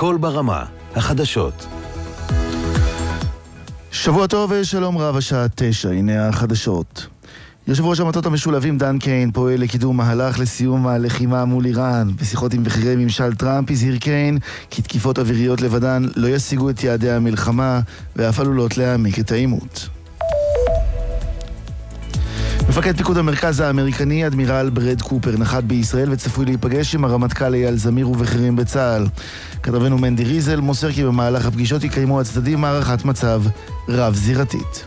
קול ברמה, החדשות. שבוע טוב ושלום רב, השעה 9, הנה החדשות. יושב ראש המטות המשולבים דן קיין פועל לקידום מהלך לסיום הלחימה מול איראן. בשיחות עם בכירי ממשל טראמפ הזהיר קיין כי תקיפות אוויריות לבדן לא ישיגו את יעדי המלחמה ואף עלולות להעמיק את העימות. מפקד פיקוד המרכז האמריקני אדמירל ברד קופר נחת בישראל וצפוי להיפגש עם הרמטכ"ל אייל זמיר ובכירים בצה"ל. כתבנו מנדי ריזל מוסר כי במהלך הפגישות יקיימו הצדדים מערכת מצב רב זירתית.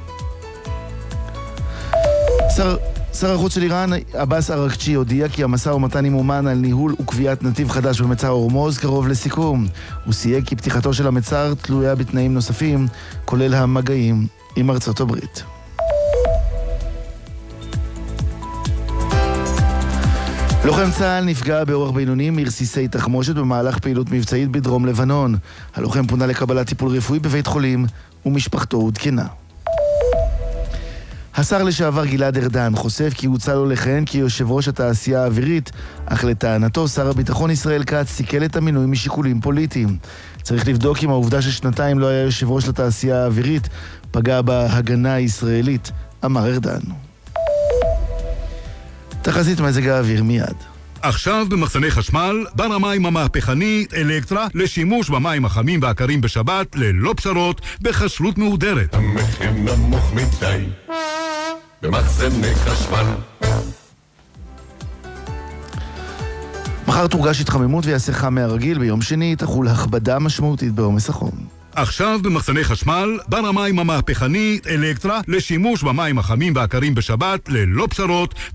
שר החוץ של איראן, עבאס אראקצ'י, הודיע כי המשא ומתן עם אומן על ניהול וקביעת נתיב חדש במצר הורמוז קרוב לסיכום. הוא סייג כי פתיחתו של המצר תלויה בתנאים נוספים, כולל המגעים עם ארצות הברית. לוחם צה"ל נפגע באורח בינוני מרסיסי תחמושת במהלך פעילות מבצעית בדרום לבנון. הלוחם פונה לקבלת טיפול רפואי בבית חולים ומשפחתו עודכנה. השר לשעבר גלעד ארדן חושף כי הוצע לו לכהן כיושב ראש התעשייה האווירית, אך לטענתו שר הביטחון ישראל כץ סיכל את המינוי משיקולים פוליטיים. צריך לבדוק אם העובדה ששנתיים לא היה יושב ראש לתעשייה האווירית פגע בהגנה הישראלית, אמר ארדן. תחזית מזג האוויר מיד. עכשיו במחסני חשמל, בר המים המהפכני אלקטרה לשימוש במים החמים והקרים בשבת ללא פשרות בכשרות מהודרת. המחיר נמוך מדי במחסני חשמל. מחר תורגש התחממות ויעשה חם מהרגיל. ביום שני תחול הכבדה משמעותית בעומס החום. עכשיו במחסני חשמל, בר המים המהפכני אלקטרה לשימוש במים החמים והקרים בשבת ללא פשרות